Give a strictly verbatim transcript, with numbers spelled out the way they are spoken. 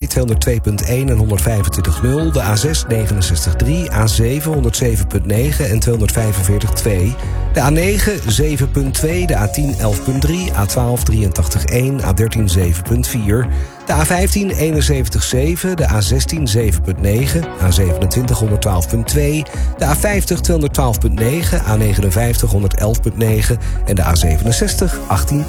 tweehonderdtwee punt één en honderdvijfentwintig nul, de A zes negenenzestig drie, A zeven honderdzeven punt negen en tweehonderdvijfenveertig punt twee, de A negen zeven punt twee, de A tien elf punt drie, A twaalf drieëntachtig één, A dertien zeven punt vier, de A vijftien eenenzeventig zeven, de A zestien zeven punt negen, A zevenentwintig honderdtwaalf punt twee, de A vijftig tweehonderdtwaalf punt negen, A negenenvijftig honderdelf punt negen en de A zevenenzestig achttien